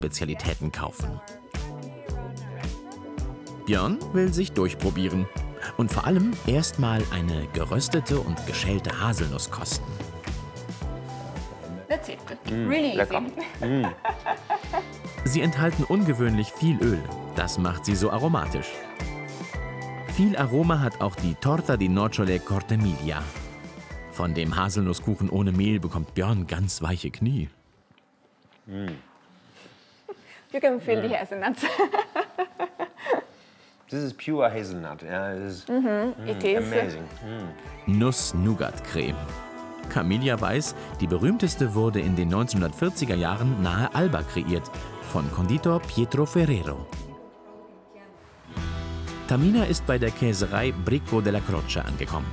Spezialitäten kaufen. Björn will sich durchprobieren und vor allem erstmal eine geröstete und geschälte Haselnuss kosten. That's it. Really lecker. easy. Sie enthalten ungewöhnlich viel Öl. Das macht sie so aromatisch. Viel Aroma hat auch die Torta di Nocciole Cortemiglia. Von dem Haselnusskuchen ohne Mehl bekommt Björn ganz weiche Knie. You can feel the hazelnuts. This is pure hazelnut. Yeah, it is It is. amazing. Nuss-Nougat-Creme. Camilla weiß, die berühmteste wurde in den 1940er Jahren nahe Alba kreiert, von Konditor Pietro Ferrero. Tamina ist bei der Käserei Bricco della Croce angekommen.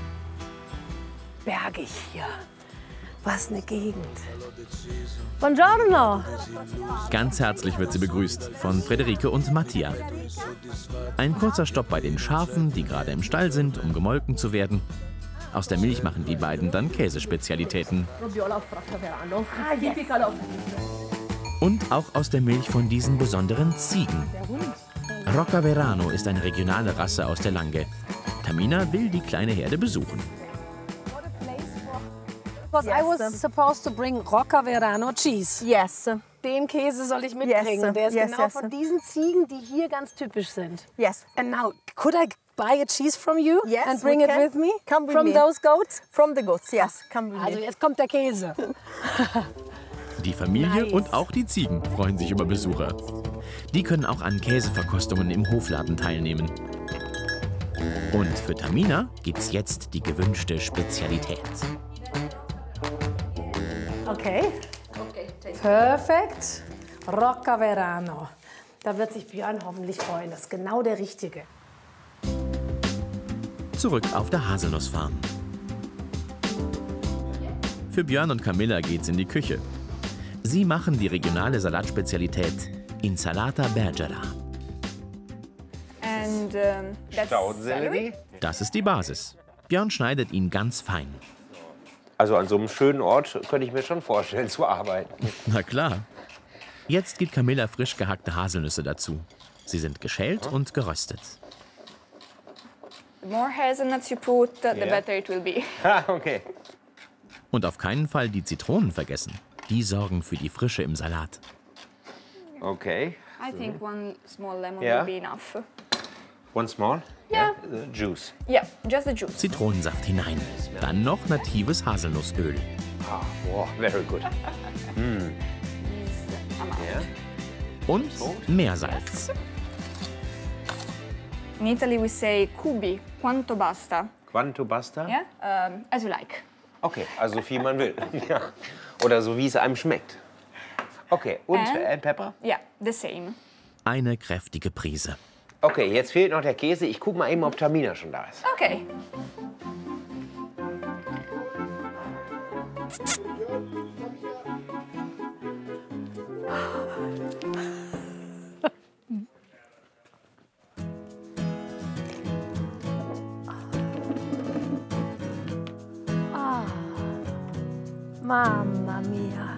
Bergig hier. Was eine Gegend. Buongiorno. Ganz herzlich wird sie begrüßt von Frederike und Mattia. Ein kurzer Stopp bei den Schafen, die gerade im Stall sind, um gemolken zu werden. Aus der Milch machen die beiden dann Käsespezialitäten. Und auch aus der Milch von diesen besonderen Ziegen. Roccaverano ist eine regionale Rasse aus der Langhe. Tamina will die kleine Herde besuchen. Because I was supposed to bring Roccaverano cheese. Yes. Den Käse soll ich mitbringen. Yes, Der ist yes, genau yes. von diesen Ziegen, die hier ganz typisch sind. Yes. And now, could I buy a cheese from you Yes, and bring we it can. with me? Come with from me. those goats? From the goats, yes. Come with Also me. jetzt kommt der Käse. Die Familie Nice. und auch die Ziegen freuen sich über Besucher. Die können auch an Käseverkostungen im Hofladen teilnehmen. Und für Tamina gibt's jetzt die gewünschte Spezialität. Okay. Perfekt. Roccaverano. Da wird sich Björn hoffentlich freuen. Das ist genau der Richtige. Zurück auf der Haselnussfarm. Für Björn und Camilla geht's in die Küche. Sie machen die regionale Salatspezialität Insalata Bergera. And that's Staudensellerie. Das ist die Basis. Björn schneidet ihn ganz fein. Also an so einem schönen Ort könnte ich mir schon vorstellen zu arbeiten. Na klar. Jetzt gibt Camilla frisch gehackte Haselnüsse dazu. Sie sind geschält und geröstet. The more hazelnuts you put, the Yeah. better it will be. Okay. Und auf keinen Fall die Zitronen vergessen. Die sorgen für die Frische im Salat. Okay. I think one small lemon Yeah. will be enough. One small? Yeah. Juice. Yeah, just the juice. Zitronensaft hinein. Dann noch natives Haselnussöl. Ah, wow, very good. This amount. Yeah. Und mehr Salz. In Italy we say cubi, quanto basta. Quanto basta? Yeah, as you like. Okay, also so viel man will. Ja. Oder so wie es einem schmeckt. Okay, und And- Pepper? Yeah, the same. Eine kräftige Prise. Okay, jetzt fehlt noch der Käse. Ich guck mal eben, ob Tamina schon da ist. Okay. Mamma mia.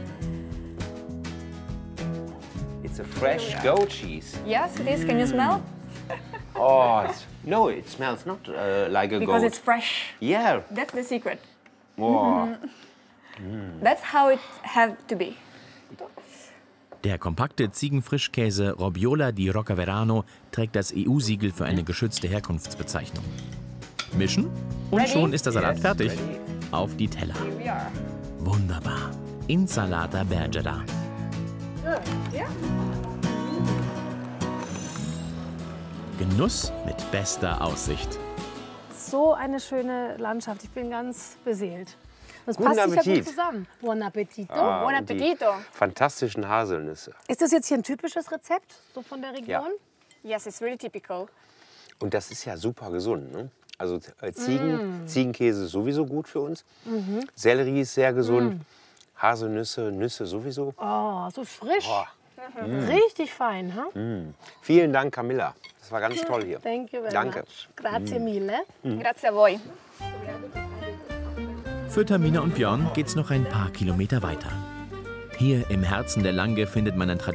It's a fresh goat cheese. Yes, it is. Can you smell? Oh, no, it smells not like a Because goat. it's fresh. Yeah. That's the secret. Wow. That's how it have to be. Der kompakte Ziegenfrischkäse Robbiola di Roccaverano trägt das EU-Siegel für eine geschützte Herkunftsbezeichnung. Mischen und Ready? schon ist der Salat Yes, fertig. ready. Auf die Teller. Here we are. Wunderbar. Insalata Bergera. Yeah. Genuss mit bester Aussicht. So eine schöne Landschaft. Ich bin ganz beseelt. Das Guten passt sicher gut Appetit. zusammen. Buon appetito. Buon und die appetito. Fantastischen Haselnüsse. Ist das jetzt hier ein typisches Rezept, so von der Region? Ja. Yes, it's really typical. Und das ist ja super gesund. Ne? Also Ziegenkäse ist sowieso gut für uns. Sellerie ist sehr gesund. Haselnüsse, Nüsse sowieso. Oh, so frisch. Boah. Richtig fein, ha? Vielen Dank, Camilla. Das war ganz toll hier. Thank you very Danke. much. Grazie mille. Grazie a voi. Für Tamina und Björn geht's noch ein paar Kilometer weiter. Hier im Herzen der Lange findet man ein